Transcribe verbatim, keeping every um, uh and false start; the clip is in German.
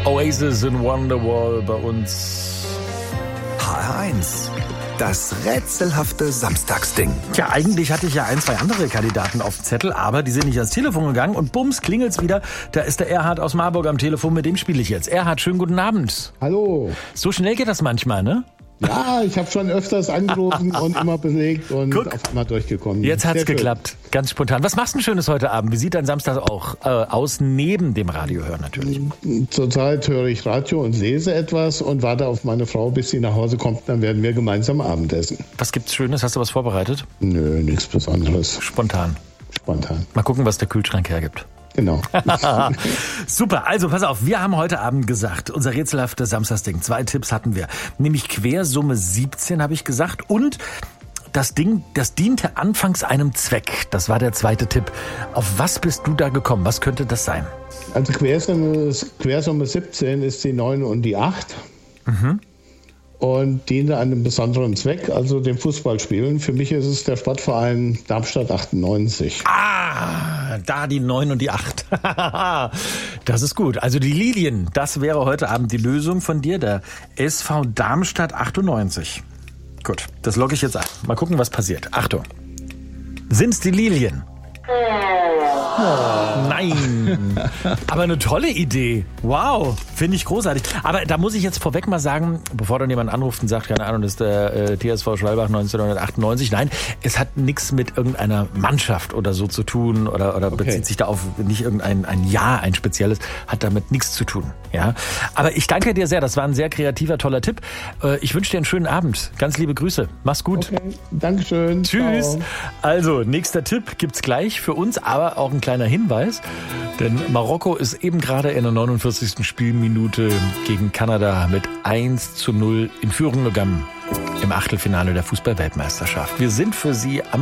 Oasis in Wonderwall bei uns. H R eins. Das rätselhafte Samstagsding. Tja, eigentlich hatte ich ja ein, zwei andere Kandidaten auf dem Zettel, aber die sind nicht ans Telefon gegangen und bums, klingelt's wieder. Da ist der Erhard aus Marburg am Telefon, mit dem spiele ich jetzt. Erhard, schönen guten Abend. Hallo. So schnell geht das manchmal, ne? Ja, ich habe schon öfters angerufen und immer belegt und Guck. auf einmal durchgekommen. Jetzt hat's Sehr geklappt, schön. Ganz spontan. Was machst du denn Schönes heute Abend? Wie sieht dein Samstag auch äh, aus, neben dem Radio hören natürlich? Zurzeit höre ich Radio und lese etwas und warte auf meine Frau, bis sie nach Hause kommt. Dann werden wir gemeinsam Abendessen. Was gibt's Schönes? Hast du was vorbereitet? Nö, nichts Besonderes. Spontan? Spontan. Mal gucken, was der Kühlschrank hergibt. Genau. Super, also pass auf, wir haben heute Abend gesagt, unser rätselhaftes Samstagsding, zwei Tipps hatten wir, nämlich Quersumme siebzehn habe ich gesagt und das Ding, das diente anfangs einem Zweck, das war der zweite Tipp. Auf was bist du da gekommen, was könnte das sein? Also Quersumme, Quersumme siebzehn ist die neun und die acht. Mhm. Und diente einem besonderen Zweck, also dem Fußballspielen. Für mich ist es der Sportverein Darmstadt achtundneunzig. Ah, da die neun und die acht. Das ist gut. Also die Lilien, das wäre heute Abend die Lösung von dir, der S V Darmstadt achtundneunzig. Gut, das logge ich jetzt ein. Mal gucken, was passiert. Achtung. Sind's die Lilien? Oh, nein. Aber eine tolle Idee. Wow, finde ich großartig. Aber da muss ich jetzt vorweg mal sagen, bevor dann jemand anruft und sagt, keine Ahnung, das ist der äh, T S V Schwalbach neunzehnhundertachtundneunzig. Nein, es hat nichts mit irgendeiner Mannschaft oder so zu tun oder, oder okay. Bezieht sich da auf nicht irgendein ein Jahr, ein spezielles, hat damit nichts zu tun. Ja, aber ich danke dir sehr, das war ein sehr kreativer, toller Tipp. Äh, ich wünsche dir einen schönen Abend. Ganz liebe Grüße. Mach's gut. Okay, Dankeschön. Tschüss. Ciao. Also, nächster Tipp gibt's gleich für uns, aber auch ein kleiner Hinweis, denn Marokko ist eben gerade in der neunundvierzigsten Spielminute gegen Kanada mit eins zu null in Führung gegangen im Achtelfinale der Fußball-Weltmeisterschaft. Wir sind für Sie am